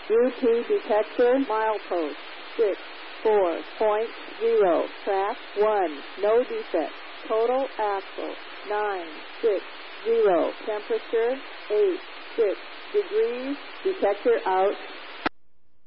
UT detector milepost 64.0. Track 1. No defect. Total axle 960. Temperature 86 degrees. Detector out.